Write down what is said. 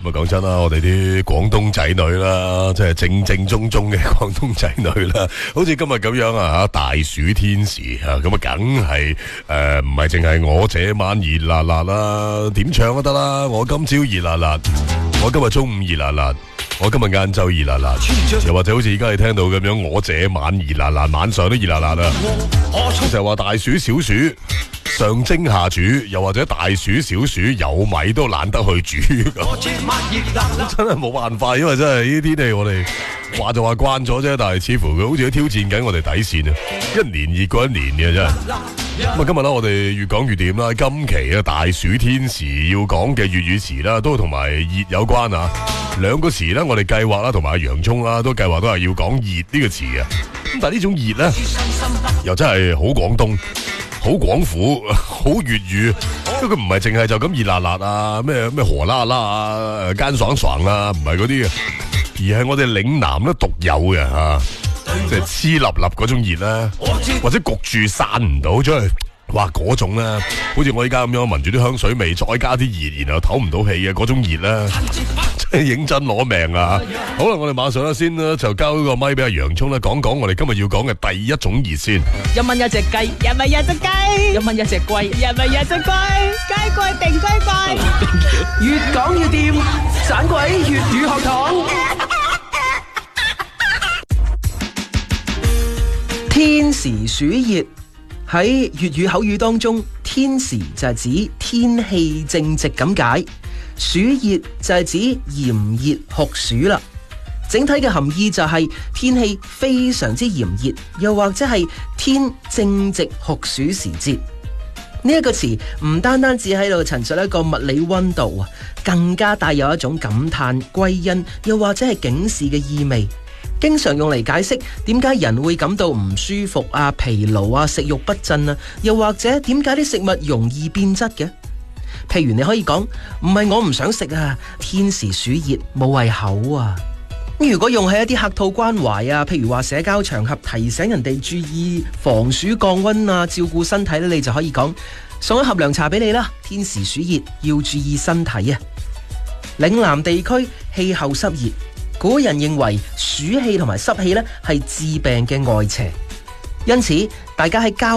咁啊，講真啦，我哋啲廣東仔女啦，即係正正宗宗嘅廣東仔女啦，好似今日咁樣啊，大暑天時啊，咁啊，梗係唔係淨係我這晚熱辣辣啦，點唱都得啦。我今朝熱辣辣，我今日中午熱辣辣，我今日晏晝熱辣辣，又或者好似而家你聽到咁樣，我這晚熱辣辣，晚上都熱辣辣啦。成日話大暑小暑。上蒸下煮，又或者大暑小暑有米都懶得去煮，真係冇辦法，因為真係呢啲天氣我哋話就話慣咗啫，但係似乎佢好似都挑戰緊我哋底線啊！一年熱過一年嘅真係。咁啊，今日咧我哋越講越掂啦。今期啊大暑天時要講嘅粵語詞啦，都同埋熱有關啊。兩個詞咧，我哋計劃啦，同埋洋葱啦，都計劃都係要講熱呢個詞啊。咁但係呢種熱咧，又真係好廣東。好廣府，好粵語，因為佢唔係淨係就咁熱辣辣啊，咩荷啦啦啊，奸爽爽啊，唔係嗰啲嘅，而係我哋嶺南咧獨有嘅吓，即係黐立立嗰種熱啦，或者焗住散唔到出去，哇嗰種咧，好似我依家咁樣聞住啲香水味，再加啲熱，然後唞唔到氣嘅嗰種熱啦，真係認真攞命啊！好啦，我哋馬上咧先咧就交個咪俾阿洋葱咧，講講我哋今日要講嘅第一種熱先。 一蚊一隻雞，一蚊一隻雞，一蚊一隻龜，一蚊一隻龜，雞貴定雞貴，越講越掂，盞鬼粵語學堂。天時暑熱喺粵語口語當中，天時就係指天氣正值咁解，暑熱就係指炎熱酷暑啦。整體嘅含義就係天氣非常之炎熱，又或者係天正值酷暑時節。呢一個詞唔單單只喺度陳述一個物理溫度啊，更加帶有一種感嘆、歸因，又或者係警示嘅意味。經常用嚟解釋點解人會感到唔舒服啊、疲勞啊、食慾不振啊，又或者點解啲食物容易變質嘅。譬如你可以講，唔係我唔想食啊，天時暑熱冇胃口啊。如果用喺一啲客套關懷啊，譬如話社交場合提醒人哋注意防暑降溫啊，照顧身體咧，你就可以講送一盒涼茶俾你啦。天時暑熱要注意身體啊。嶺南地區氣候濕熱，古人認為暑氣同埋濕氣咧係致病嘅外邪，因此大家喺交